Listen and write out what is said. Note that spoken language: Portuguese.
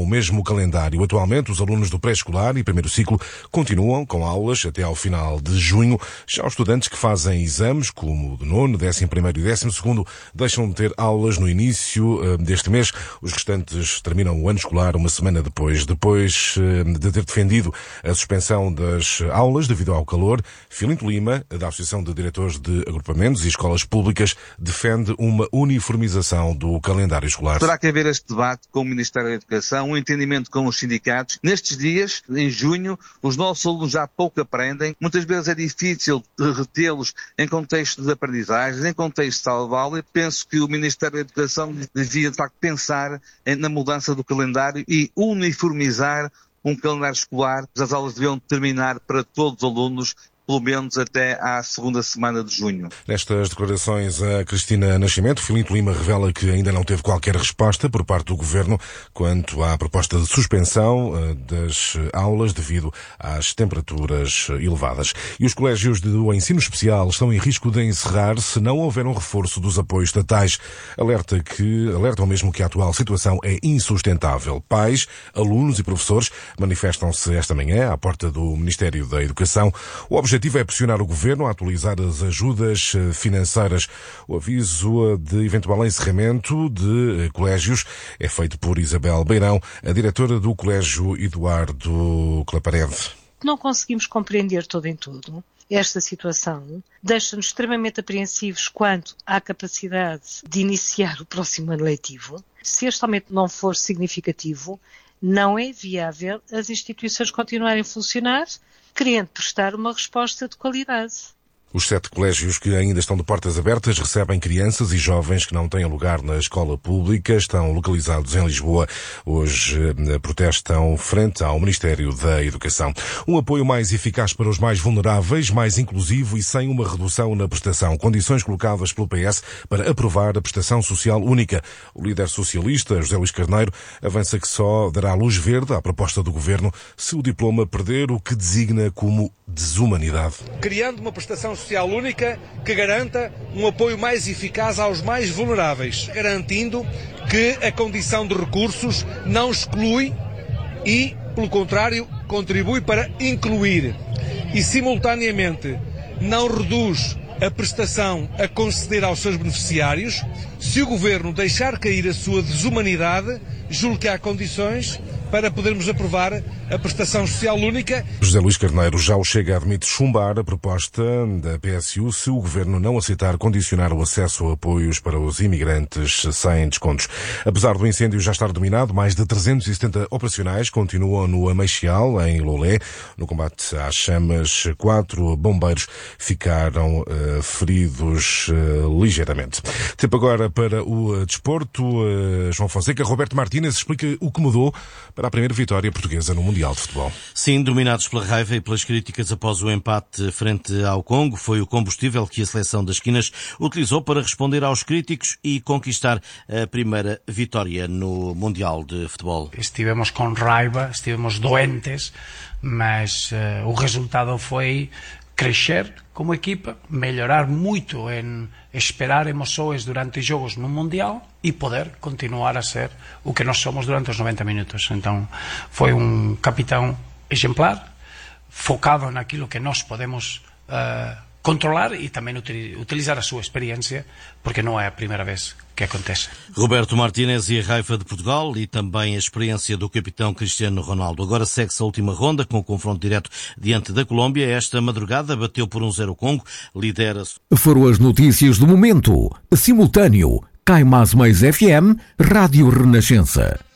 mesmo calendário. Atualmente, os alunos do pré-escolar e primeiro ciclo continuam com aulas até ao final de junho. Já os estudantes que fazem exames, como o de nono, 11º e 12º, deixam de ter aulas no início deste mês. Os restantes terminam o ano escolar uma semana depois. Depois de ter defendido a suspensão das aulas devido ao calor, Filinto Lima, da Associação de Diretores de Agrupamentos e Escolas Públicas, defende uma uniformização do calendário escolar. Terá que haver este debate com o Ministério da Educação, um entendimento com os sindicatos. Nestes dias, em junho, os nossos alunos já pouco aprendem. Muitas vezes é difícil retê-los em contexto de aprendizagens, em contexto de sala de aula. Penso que o Ministério da Educação devia, de facto, pensar na mudança do calendário e uniformizar um calendário escolar. As aulas deviam terminar para todos os alunos pelo menos até à segunda semana de junho. Nestas declarações, a Cristina Nascimento, Filinto Lima, revela que ainda não teve qualquer resposta por parte do Governo quanto à proposta de suspensão das aulas devido às temperaturas elevadas. E os colégios do ensino especial estão em risco de encerrar se não houver um reforço dos apoios estatais. Alertam mesmo que a atual situação é insustentável. Pais, alunos e professores manifestam-se esta manhã à porta do Ministério da Educação. O objetivo é pressionar o Governo a atualizar as ajudas financeiras. O aviso de eventual encerramento de colégios é feito por Isabel Beirão, a diretora do Colégio Eduardo Claparede. Não conseguimos compreender todo em tudo. Esta situação deixa-nos extremamente apreensivos quanto à capacidade de iniciar o próximo ano letivo. Se este aumento não for significativo, não é viável as instituições continuarem a funcionar, querendo prestar uma resposta de qualidade. Os 7 colégios que ainda estão de portas abertas recebem crianças e jovens que não têm lugar na escola pública. Estão localizados em Lisboa. Hoje protestam frente ao Ministério da Educação. Um apoio mais eficaz para os mais vulneráveis, mais inclusivo e sem uma redução na prestação. Condições colocadas pelo PS para aprovar a prestação social única. O líder socialista, José Luís Carneiro, avança que só dará luz verde à proposta do Governo se o diploma perder o que designa como desumanidade. Criando uma prestação social única que garanta um apoio mais eficaz aos mais vulneráveis, garantindo que a condição de recursos não exclui e, pelo contrário, contribui para incluir e, simultaneamente, não reduz a prestação a conceder aos seus beneficiários. Se o Governo deixar cair a sua desumanidade, julgo que há condições para podermos aprovar a prestação social única. José Luís Carneiro já o Chega admite chumbar a proposta da PSU se o Governo não aceitar condicionar o acesso a apoios para os imigrantes sem descontos. Apesar do incêndio já estar dominado, mais de 370 operacionais continuam no Ameixial, em Lolé. No combate às chamas, 4 bombeiros ficaram feridos ligeiramente. Tempo agora para o desporto. João Fonseca, Roberto Martínez explica o que mudou para a primeira vitória portuguesa no Mundial de Futebol. Sim, dominados pela raiva e pelas críticas após o empate frente ao Congo, foi o combustível que a seleção das Quinas utilizou para responder aos críticos e conquistar a primeira vitória no Mundial de Futebol. Estivemos com raiva, estivemos doentes, mas o resultado foi crescer como equipa, melhorar muito em esperar emoções durante jogos no Mundial e poder continuar a ser o que nós somos durante os 90 minutos. Então foi um capitão exemplar, focado naquilo que nós podemos controlar e também utilizar a sua experiência, porque não é a primeira vez que acontece. Roberto Martínez e a raiva de Portugal e também a experiência do capitão Cristiano Ronaldo. Agora segue-se a última ronda com o confronto direto diante da Colômbia. Esta madrugada bateu por 1-0 o Congo, lidera... Foram as notícias do momento. Simultâneo, Caimás Mais FM, Rádio Renascença.